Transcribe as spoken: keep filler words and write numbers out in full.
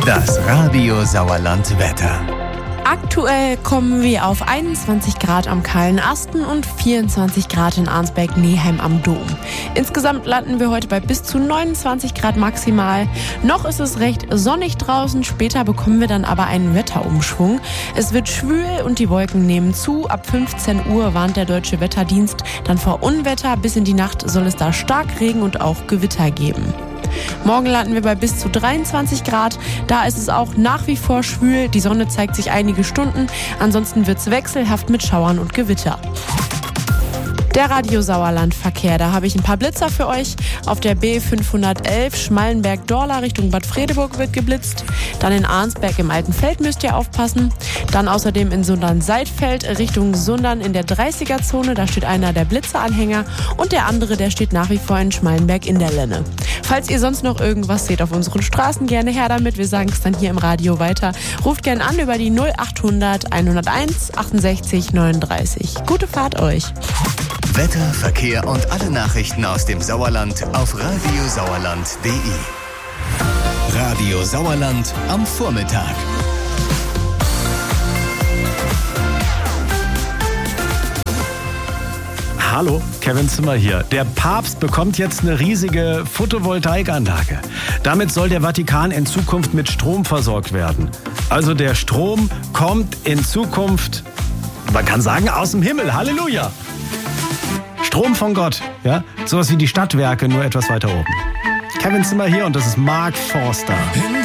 Das Radio Sauerland Wetter. Aktuell kommen wir auf einundzwanzig Grad am Kahlen Asten und vierundzwanzig Grad in Arnsberg-Neheim am Dom. Insgesamt landen wir heute bei bis zu neunundzwanzig Grad maximal. Noch ist es recht sonnig draußen, später bekommen wir dann aber einen Wetterumschwung. Es wird schwül und die Wolken nehmen zu. Ab fünfzehn Uhr warnt der Deutsche Wetterdienst dann vor Unwetter. Bis in die Nacht soll es da Starkregen und auch Gewitter geben. Morgen landen wir bei bis zu dreiundzwanzig Grad. Da ist es auch nach wie vor schwül. Die Sonne zeigt sich einige Stunden. Ansonsten wird es wechselhaft mit Schauern und Gewitter. Der Radio Sauerland Verkehr, da habe ich ein paar Blitzer für euch. Auf der B fünfhundertelf Schmallenberg-Dorla Richtung Bad Fredeburg wird geblitzt. Dann in Arnsberg im Altenfeld müsst ihr aufpassen. Dann außerdem in Sundern-Seidfeld Richtung Sundern in der dreißiger-Zone. Da steht einer der Blitzeranhänger und der andere, der steht nach wie vor in Schmallenberg in der Lenne. Falls ihr sonst noch irgendwas seht auf unseren Straßen, gerne her damit. Wir sagen es dann hier im Radio weiter. Ruft gerne an über die null achthundert hunderteins achtundsechzig neununddreißig. Gute Fahrt euch! Wetter, Verkehr und alle Nachrichten aus dem Sauerland auf radiosauerland punkt de. Radio Sauerland am Vormittag. Hallo, Kevin Zimmer hier. Der Papst bekommt jetzt eine riesige Photovoltaikanlage. Damit soll der Vatikan in Zukunft mit Strom versorgt werden. Also der Strom kommt in Zukunft, man kann sagen, aus dem Himmel. Halleluja! Strom von Gott, ja? Sowas wie die Stadtwerke, nur etwas weiter oben. Kevin Zimmer hier und das ist Mark Forster.